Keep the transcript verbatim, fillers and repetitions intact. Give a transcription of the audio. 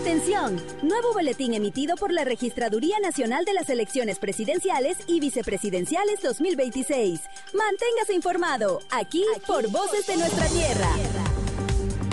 Atención, nuevo boletín emitido por la Registraduría Nacional de las Elecciones Presidenciales y Vicepresidenciales dos mil veintiséis. Manténgase informado, aquí, aquí por Voces de Nuestra Tierra.